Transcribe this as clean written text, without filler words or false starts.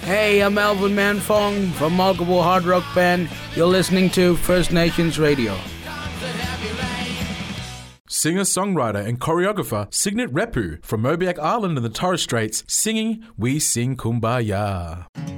Hey, I'm Alvin Manfong from Multiple Hard Rock Band. You're listening to First Nations Radio. Singer-songwriter and choreographer Signet Repu from Mobiak Island in the Torres Straits singing We Sing Kumbaya.